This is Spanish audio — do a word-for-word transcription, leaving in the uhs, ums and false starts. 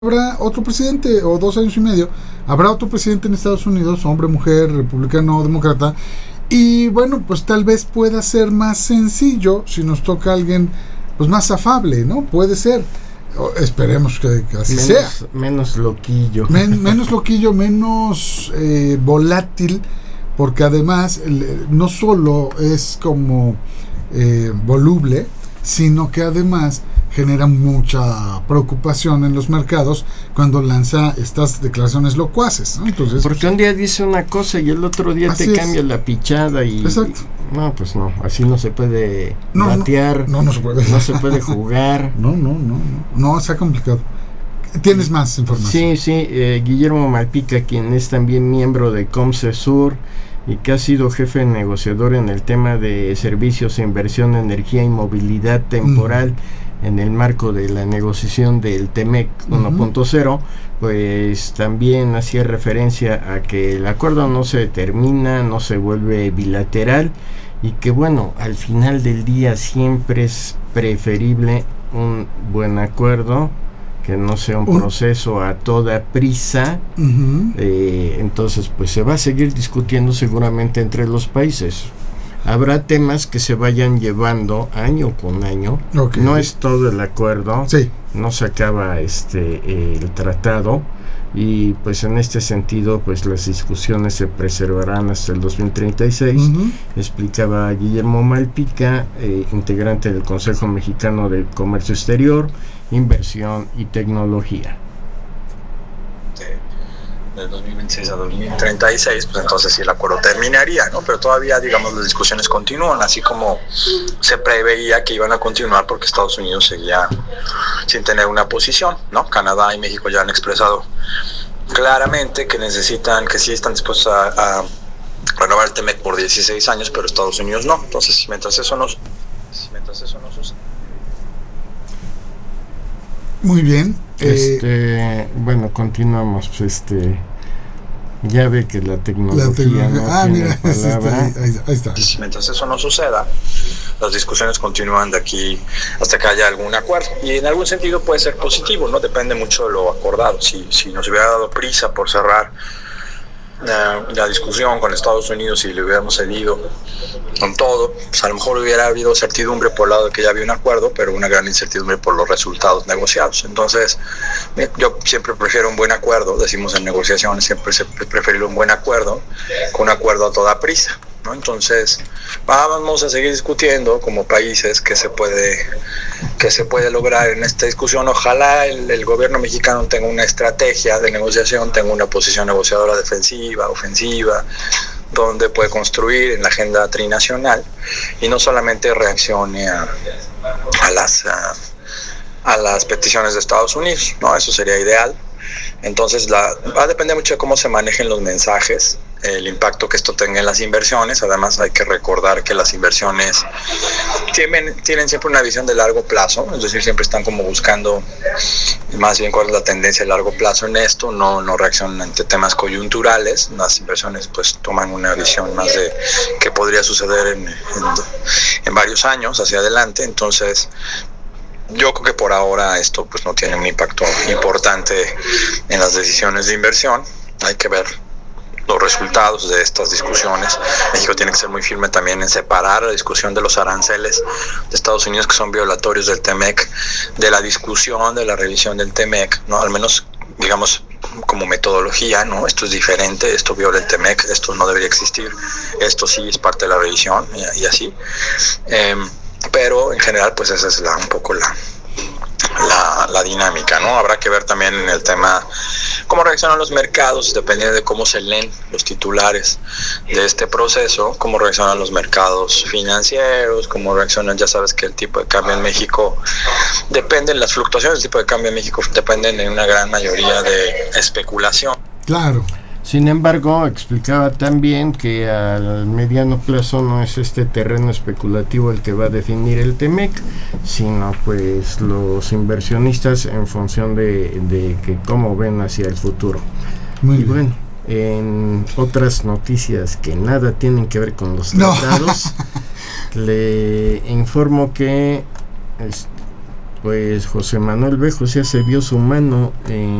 habrá otro presidente, o dos años y medio, habrá otro presidente en Estados Unidos, hombre, mujer, republicano o demócrata, y bueno, pues tal vez pueda ser más sencillo si nos toca alguien pues más afable, ¿no? Puede ser. O, esperemos que, que así menos, sea. Menos loquillo. Men, menos loquillo, menos eh, volátil, porque además el, no solo es como eh, voluble, sino que además genera mucha preocupación en los mercados cuando lanza estas declaraciones locuaces, ¿no? Entonces, porque un día dice una cosa y el otro día te cambia es. la pichada y exacto. No, pues no, así no se puede no, batear, no, no, no se puede, no se puede jugar. No, no, no, no, no, está complicado. ¿Tienes más información? Sí, sí, eh, Guillermo Malpica, quien es también miembro de Comcesur y que ha sido jefe negociador en el tema de servicios, inversión, energía y movilidad temporal mm. en el marco de la negociación del TEMEC uno punto cero, uh-huh. pues también hacía referencia a que el acuerdo no se termina, no se vuelve bilateral y que bueno, al final del día siempre es preferible un buen acuerdo que no sea un proceso a toda prisa. Uh-huh. eh, entonces pues se va a seguir discutiendo seguramente entre los países. Habrá temas que se vayan llevando año con año. Okay. No es todo el acuerdo. Sí. No se acaba este eh, el tratado y pues en este sentido pues las discusiones se preservarán hasta el dos mil treinta y seis. Uh-huh. Explicaba Guillermo Malpica, eh, integrante del Consejo Mexicano de Comercio Exterior, Inversión y Tecnología. De dos mil veintiséis a dos mil treinta y seis, pues entonces sí el acuerdo terminaría, ¿no? Pero todavía, digamos, las discusiones continúan, así como se preveía que iban a continuar porque Estados Unidos seguía sin tener una posición, ¿no? Canadá y México ya han expresado claramente que necesitan, que sí están dispuestos a, a renovar el TEMEC por dieciséis años, pero Estados Unidos no. Entonces, mientras eso no, mientras eso no sucede. Muy bien. Este, eh, bueno, continuamos. Este, ya ve que la tecnología, la tecnología no ah, tiene mira, palabra. Está, ahí, ahí está. Mientras eso no suceda, las discusiones continúan de aquí hasta que haya algún acuerdo. Y en algún sentido puede ser positivo, ¿no? Depende mucho de lo acordado. Si, si nos hubiera dado prisa por cerrar la, la discusión con Estados Unidos y le hubiéramos cedido con todo, pues a lo mejor hubiera habido certidumbre por el lado de que ya había un acuerdo, pero una gran incertidumbre por los resultados negociados. Entonces, yo siempre prefiero un buen acuerdo, decimos en negociaciones, siempre se prefiere un buen acuerdo con un acuerdo a toda prisa, ¿no? Entonces, vamos a seguir discutiendo como países que se puede que se puede lograr en esta discusión. Ojalá el, el gobierno mexicano tenga una estrategia de negociación, tenga una posición negociadora defensiva, ofensiva, donde puede construir en la agenda trinacional y no solamente reaccione a, a las a, a las peticiones de Estados Unidos, ¿no? Eso sería ideal. Entonces la, va a depender mucho de cómo se manejen los mensajes, el impacto que esto tenga en las inversiones. Además hay que recordar que las inversiones tienen, tienen siempre una visión de largo plazo, es decir, siempre están como buscando más bien cuál es la tendencia a largo plazo en esto, no, no reaccionan ante temas coyunturales. Las inversiones pues toman una visión más de qué podría suceder en, en, en varios años hacia adelante. Entonces yo creo que por ahora esto pues no tiene un impacto importante en las decisiones de inversión. Hay que ver los resultados de estas discusiones. México tiene que ser muy firme también en separar la discusión de los aranceles de Estados Unidos, que son violatorios del TEMEC, de la discusión de la revisión del TEMEC, ¿no? Al menos, digamos, como metodología, ¿no? Esto es diferente, esto viola el TEMEC, esto no debería existir, esto sí es parte de la revisión y, y así. Eh, pero en general, pues esa es la, un poco la La, la dinámica, ¿no? Habrá que ver también en el tema cómo reaccionan los mercados, dependiendo de cómo se leen los titulares de este proceso, cómo reaccionan los mercados financieros, cómo reaccionan, ya sabes que el tipo de cambio en México dependen, las fluctuaciones del tipo de cambio en México dependen en una gran mayoría de especulación. Claro. Sin embargo, explicaba también que al mediano plazo no es este terreno especulativo el que va a definir el TEMEC, sino pues los inversionistas en función de, de que cómo ven hacia el futuro. Muy y bien. Bueno, en otras noticias que nada tienen que ver con los tratados, no. le informo que... Es, pues José Manuel Bejo ya se vio su mano en